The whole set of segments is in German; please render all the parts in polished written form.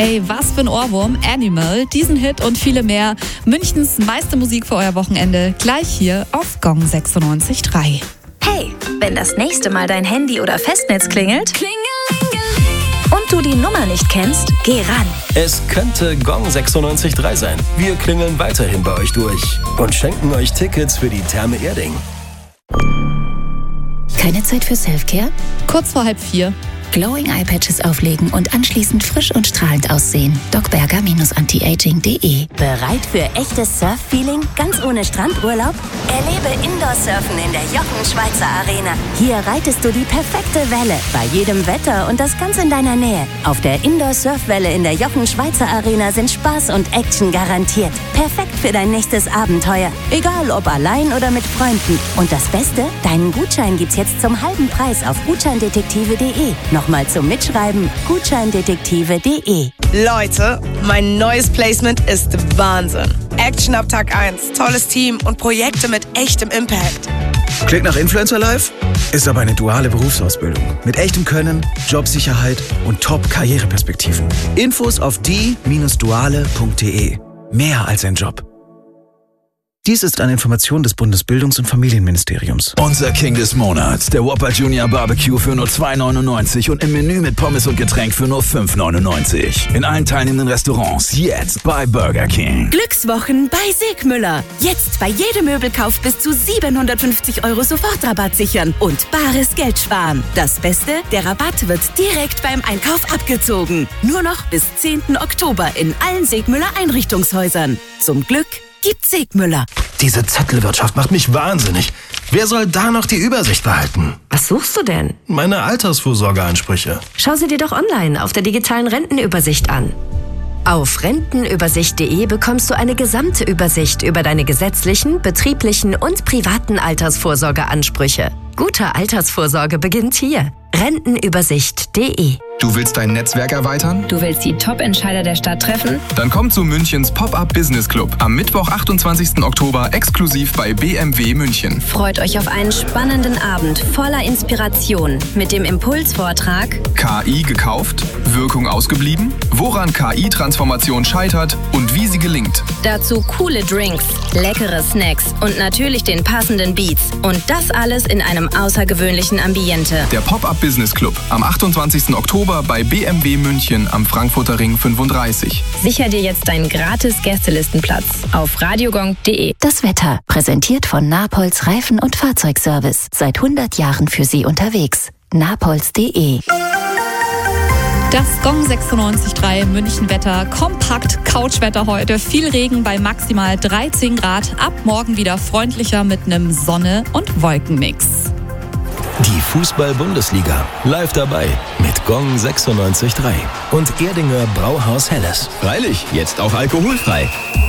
Ey, was für ein Ohrwurm, Animal, diesen Hit und viele mehr. Münchens meiste Musik für euer Wochenende, gleich hier auf Gong 96.3. Hey, wenn das nächste Mal dein Handy oder Festnetz klingelt und du die Nummer nicht kennst, geh ran. Es könnte Gong 96.3 sein. Wir klingeln weiterhin bei euch durch und schenken euch Tickets für die Therme Erding. Keine Zeit für Selfcare? Kurz vor 3:30. Glowing Eye Patches auflegen und anschließend frisch und strahlend aussehen. docberger-antiaging.de. Bereit für echtes Surf-Feeling? Ganz ohne Strandurlaub? Erlebe Indoor-Surfen in der Jochen Schweizer Arena. Hier reitest du die perfekte Welle, bei jedem Wetter und das ganz in deiner Nähe. Auf der Indoor-Surfwelle in der Jochen Schweizer Arena sind Spaß und Action garantiert. Perfekt für dein nächstes Abenteuer. Egal ob allein oder mit Freunden. Und das Beste? Deinen Gutschein gibt's jetzt zum halben Preis auf gutscheindetektive.de. Nochmal zum Mitschreiben, gutscheindetektive.de. Leute, mein neues Placement ist Wahnsinn. Action ab Tag 1, tolles Team und Projekte mit echtem Impact. Klingt nach Influencer Life? Ist aber eine duale Berufsausbildung. Mit echtem Können, Jobsicherheit und Top-Karriereperspektiven. Infos auf die-duale.de. Mehr als ein Job. Dies ist eine Information des Bundesbildungs- und Familienministeriums. Unser King des Monats, der Whopper Junior Barbecue für nur 2,99 und im Menü mit Pommes und Getränk für nur 5,99. In allen teilnehmenden Restaurants jetzt bei Burger King. Glückswochen bei Segmüller. Jetzt bei jedem Möbelkauf bis zu 750 € Sofortrabatt sichern und bares Geld sparen. Das Beste, der Rabatt wird direkt beim Einkauf abgezogen. Nur noch bis 10. Oktober in allen Segmüller Einrichtungshäusern. Zum Glück gibt Segmüller. Diese Zettelwirtschaft macht mich wahnsinnig. Wer soll da noch die Übersicht behalten? Was suchst du denn? Meine Altersvorsorgeansprüche. Schau sie dir doch online auf der digitalen Rentenübersicht an. Auf rentenübersicht.de bekommst du eine gesamte Übersicht über deine gesetzlichen, betrieblichen und privaten Altersvorsorgeansprüche. Gute Altersvorsorge beginnt hier. Rentenübersicht.de. Du willst dein Netzwerk erweitern? Du willst die Top-Entscheider der Stadt treffen? Dann komm zu Münchens Pop-Up Business Club am Mittwoch, 28. Oktober, exklusiv bei BMW München. Freut euch auf einen spannenden Abend voller Inspiration mit dem Impulsvortrag KI gekauft? Wirkung ausgeblieben? Woran KI-Transformation scheitert und wie sie gelingt? Dazu coole Drinks, leckere Snacks und natürlich den passenden Beats. Und das alles in einem außergewöhnlichen Ambiente. Der Pop-Up Business Club am 28. Oktober bei BMW München am Frankfurter Ring 35. Sicher dir jetzt deinen gratis Gästelistenplatz auf radiogong.de. Das Wetter, präsentiert von Napolz Reifen- und Fahrzeugservice. Seit 100 Jahren für Sie unterwegs. napolz.de. Das Gong 96.3 München-Wetter, kompakt Couchwetter heute, viel Regen bei maximal 13 Grad, ab morgen wieder freundlicher mit einem Sonne- und Wolkenmix. Die Fußball-Bundesliga live dabei mit Gong 96.3 und Erdinger Brauhaus Helles. Freilich, jetzt auch alkoholfrei.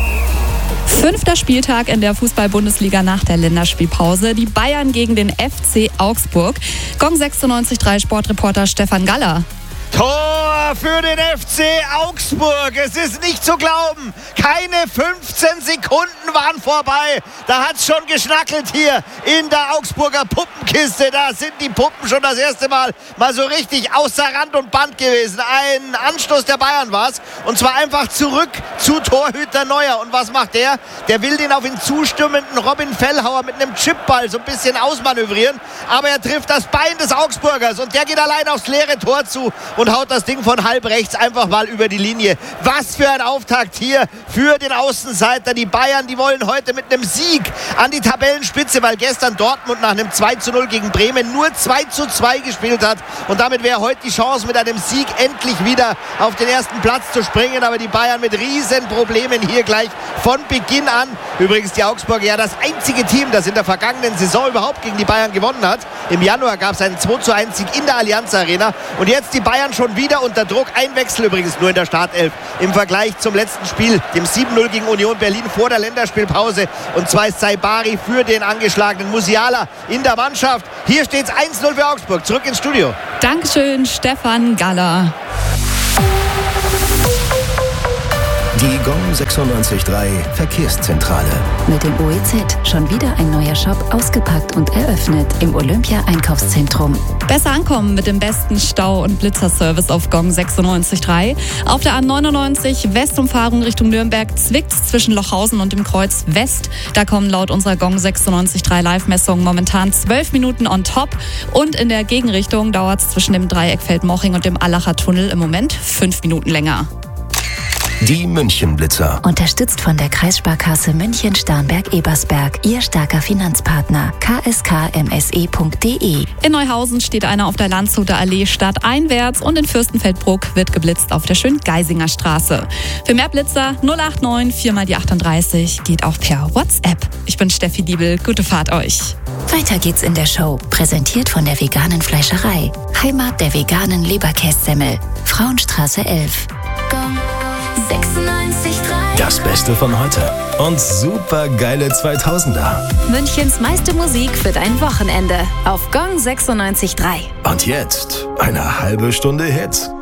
5. Spieltag in der Fußball-Bundesliga nach der Länderspielpause. Die Bayern gegen den FC Augsburg. Gong 96.3 Sportreporter Stefan Galler. Tor für den FC Augsburg. Es ist nicht zu glauben. Keine 15 Sekunden waren vorbei. Da hat's schon geschnackelt hier in der Augsburger Puppenkiste. Da sind die Puppen schon das erste Mal so richtig außer Rand und Band gewesen. Ein Anstoß der Bayern war's. Und zwar einfach zurück zu Torhüter Neuer. Und was macht der? Der will den auf ihn zustürmenden Robin Fellhauer mit einem Chipball so ein bisschen ausmanövrieren. Aber er trifft das Bein des Augsburgers. Und der geht allein aufs leere Tor zu und haut das Ding von halb rechts einfach mal über die Linie. Was für ein Auftakt hier für den Außenseiter. Die Bayern, die wollen heute mit einem Sieg an die Tabellenspitze, weil gestern Dortmund nach einem 2:0 gegen Bremen nur 2:2 gespielt hat. Und damit wäre heute die Chance, mit einem Sieg endlich wieder auf den ersten Platz zu springen. Aber die Bayern mit riesen Problemen hier gleich von Beginn an. Übrigens die Augsburger ja das einzige Team, das in der vergangenen Saison überhaupt gegen die Bayern gewonnen hat. Im Januar gab es einen 2:1 Sieg in der Allianz Arena. Und jetzt die Bayern schon wieder unter Druck. Ein Wechsel übrigens nur in der Startelf im Vergleich zum letzten Spiel, dem 7:0 gegen Union Berlin vor der Länderspielpause. Und zwar ist Saibari für den angeschlagenen Musiala in der Mannschaft. Hier steht es 1:0 für Augsburg. Zurück ins Studio. Dankeschön, Stefan Galler. Die Gong 96.3 Verkehrszentrale. Mit dem OEZ schon wieder ein neuer Shop ausgepackt und eröffnet im Olympia-Einkaufszentrum. Besser ankommen mit dem besten Stau- und Blitzerservice auf Gong 96.3. Auf der A99 Westumfahrung Richtung Nürnberg zwickt zwischen Lochhausen und dem Kreuz West. Da kommen laut unserer Gong 96.3 Live-Messung momentan 12 Minuten on top. Und in der Gegenrichtung dauert es zwischen dem Dreieck Feldmoching und dem Allacher Tunnel im Moment 5 Minuten länger. Die München-Blitzer. Unterstützt von der Kreissparkasse München-Starnberg-Ebersberg. Ihr starker Finanzpartner. kskmse.de. In Neuhausen steht einer auf der Landshuter Allee stadteinwärts und in Fürstenfeldbruck wird geblitzt auf der Schöngeisinger Straße. Für mehr Blitzer 089 4x38 geht auch per WhatsApp. Ich bin Steffi Diebel. Gute Fahrt euch. Weiter geht's in der Show. Präsentiert von der veganen Fleischerei. Heimat der veganen Leberkässemmel. Frauenstraße 11. Gong 96.3. Das Beste von heute und super geile 2000er. Münchens meiste Musik für dein Wochenende auf Gong 96.3. Und jetzt eine halbe Stunde Hits.